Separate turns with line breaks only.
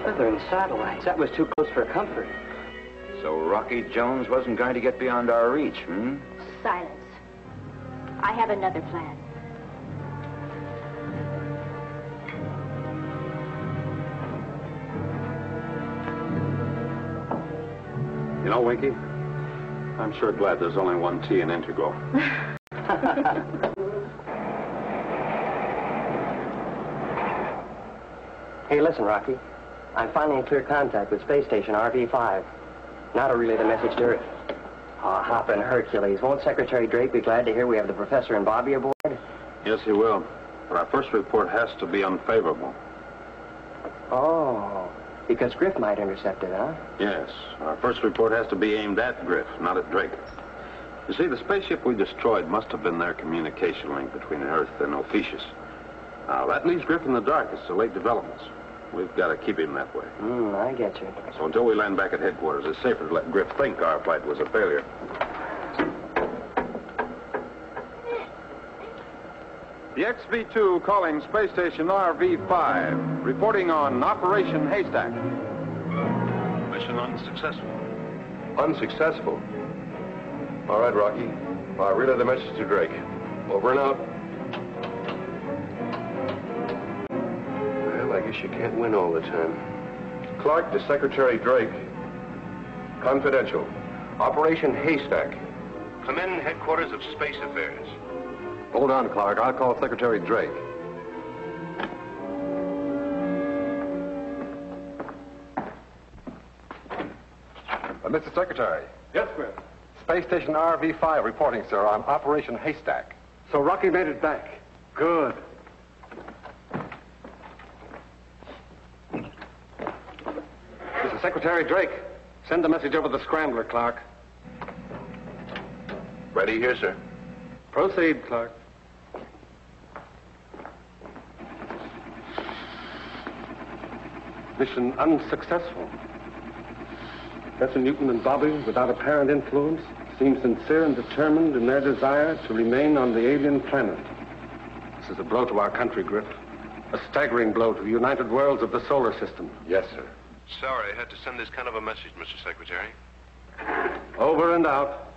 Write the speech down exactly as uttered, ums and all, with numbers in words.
Slithering satellites. That was too close for comfort.
So Rocky Jones wasn't going to get beyond our reach, hmm?
Silence. I have another plan.
You know, Winky, I'm sure glad there's only one T in Integral.
Hey, listen, Rocky. I'm finally in clear contact with Space Station R V five. Now to relay the message to Earth. Oh, hoppin' Hercules. Won't Secretary Drake be glad to hear we have the Professor and Bobby aboard?
Yes, he will. But our first report has to be unfavorable.
Oh, because Griff might intercept it, huh?
Yes. Our first report has to be aimed at Griff, not at Drake. You see, the spaceship we destroyed must have been their communication link between Earth and Ophiuchus. Now, that leaves Griff in the dark as to late developments. We've got to keep him that way.
Hmm, I get you.
So until we land back at headquarters, it's safer to let Griff think our flight was a failure.
The X V two calling Space Station R V five, reporting on Operation Haystack.
Mission unsuccessful.
Unsuccessful? All right, Rocky. I'll relay the message to Drake. Over and out. Well, I guess you can't win all the time. Clark to Secretary Drake. Confidential. Operation Haystack. Come in, headquarters of Space Affairs.
Hold on, Clark. I'll call Secretary Drake.
Uh, Mister Secretary.
Yes, Griff.
Space Station R V five reporting, sir, on Operation Haystack.
So Rocky made it back. Good. This is Secretary Drake. Send the message over the scrambler, Clark.
Ready here, sir.
Proceed, Clark. Mission unsuccessful. Professor Newton and Bobby, without apparent influence, seem sincere and determined in their desire to remain on the alien planet. This is a blow to our country, Griff. A staggering blow to the united worlds of the solar system.
Yes, sir.
Sorry, I had to send this kind of a message, Mister Secretary.
Over and out.